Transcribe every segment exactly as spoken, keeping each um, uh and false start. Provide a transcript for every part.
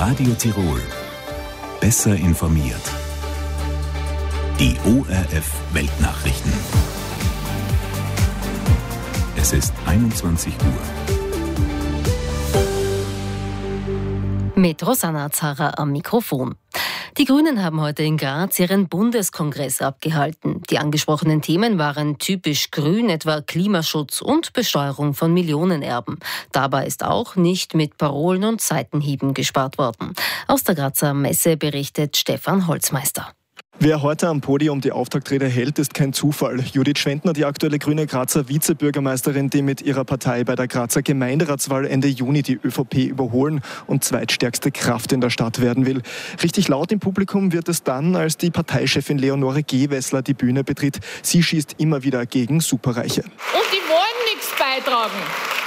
Radio Tirol. Besser informiert. Die O R F Weltnachrichten. Es ist einundzwanzig Uhr. Mit Rosanna Zarra am Mikrofon. Die Grünen haben heute in Graz ihren Bundeskongress abgehalten. Die angesprochenen Themen waren typisch grün, etwa Klimaschutz und Besteuerung von Millionenerben. Dabei ist auch nicht mit Parolen und Seitenhieben gespart worden. Aus der Grazer Messe berichtet Stefan Holzmeister. Wer heute am Podium die Auftaktrede hält, ist kein Zufall. Judith Schwendner, die aktuelle grüne Grazer Vizebürgermeisterin, die mit ihrer Partei bei der Grazer Gemeinderatswahl Ende Juni die ÖVP überholen und zweitstärkste Kraft in der Stadt werden will. Richtig laut im Publikum wird es dann, als die Parteichefin Leonore Gewessler die Bühne betritt. Sie schießt immer wieder gegen Superreiche. Und die wollen nichts beitragen.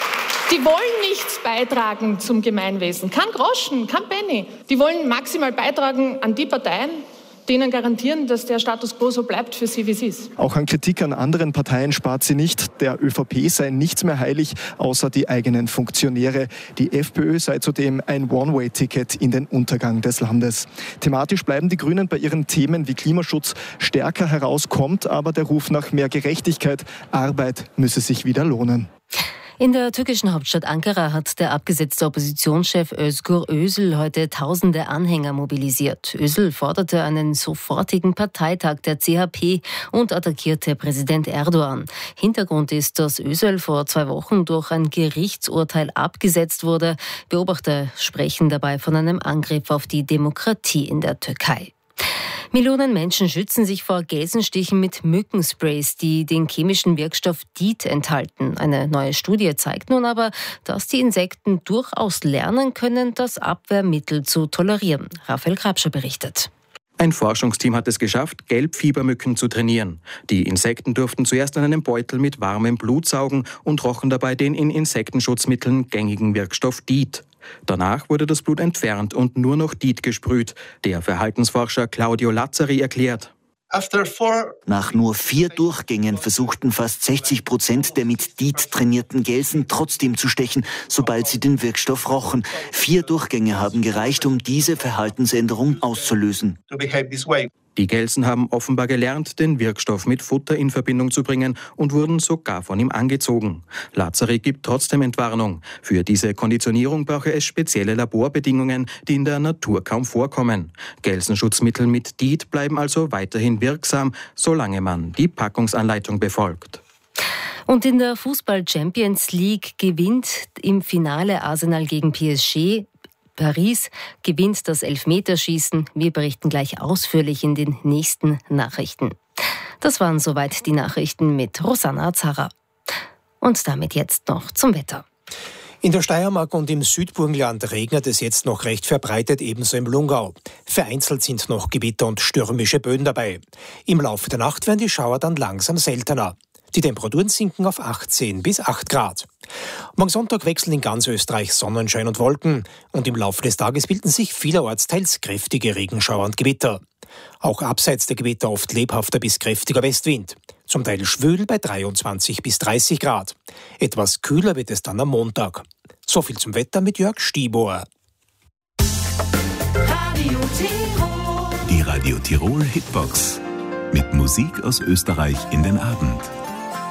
Die wollen nichts beitragen zum Gemeinwesen. Kein Groschen, kein Penny. Die wollen maximal beitragen an die Parteien, denen garantieren, dass der Status quo so bleibt für sie, wie es ist. Auch an Kritik an anderen Parteien spart sie nicht. Der ÖVP sei nichts mehr heilig, außer die eigenen Funktionäre. Die FPÖ sei zudem ein One-Way-Ticket in den Untergang des Landes. Thematisch bleiben die Grünen bei ihren Themen wie Klimaschutz. Stärker heraus kommt aber der Ruf nach mehr Gerechtigkeit. Arbeit müsse sich wieder lohnen. In der türkischen Hauptstadt Ankara hat der abgesetzte Oppositionschef Özgür Özel heute tausende Anhänger mobilisiert. Özel forderte einen sofortigen Parteitag der C H P und attackierte Präsident Erdogan. Hintergrund ist, dass Özel vor zwei Wochen durch ein Gerichtsurteil abgesetzt wurde. Beobachter sprechen dabei von einem Angriff auf die Demokratie in der Türkei. Millionen Menschen schützen sich vor Gelsenstichen mit Mückensprays, die den chemischen Wirkstoff DEET enthalten. Eine neue Studie zeigt nun aber, dass die Insekten durchaus lernen können, das Abwehrmittel zu tolerieren. Raphael Grabscher berichtet. Ein Forschungsteam hat es geschafft, Gelbfiebermücken zu trainieren. Die Insekten durften zuerst an einem Beutel mit warmem Blut saugen und rochen dabei den in Insektenschutzmitteln gängigen Wirkstoff DEET. Danach wurde das Blut entfernt und nur noch DEET gesprüht. Der Verhaltensforscher Claudio Lazzari erklärt: Nach nur vier Durchgängen versuchten fast sechzig Prozent der mit DEET trainierten Gelsen trotzdem zu stechen, sobald sie den Wirkstoff rochen. Vier Durchgänge haben gereicht, um diese Verhaltensänderung auszulösen. Die Gelsen haben offenbar gelernt, den Wirkstoff mit Futter in Verbindung zu bringen und wurden sogar von ihm angezogen. Lazzari gibt trotzdem Entwarnung. Für diese Konditionierung brauche es spezielle Laborbedingungen, die in der Natur kaum vorkommen. Gelsenschutzmittel mit DEET bleiben also weiterhin wirksam, solange man die Packungsanleitung befolgt. Und in der Fußball-Champions League gewinnt im Finale Arsenal gegen P S G. Paris gewinnt das Elfmeterschießen. Wir berichten gleich ausführlich in den nächsten Nachrichten. Das waren soweit die Nachrichten mit Rosanna Zarra. Und damit jetzt noch zum Wetter. In der Steiermark und im Südburgenland regnet es jetzt noch recht verbreitet, ebenso im Lungau. Vereinzelt sind noch Gewitter und stürmische Böen dabei. Im Laufe der Nacht werden die Schauer dann langsam seltener. Die Temperaturen sinken auf achtzehn bis acht Grad. Morgen Sonntag wechseln in ganz Österreich Sonnenschein und Wolken. Und im Laufe des Tages bilden sich vielerorts teils kräftige Regenschauer und Gewitter. Auch abseits der Gewitter oft lebhafter bis kräftiger Westwind. Zum Teil schwül bei dreiundzwanzig bis dreißig Grad. Etwas kühler wird es dann am Montag. So viel zum Wetter mit Jörg Stiebohr. Radio Tirol. Die Radio Tirol Hitbox. Mit Musik aus Österreich in den Abend.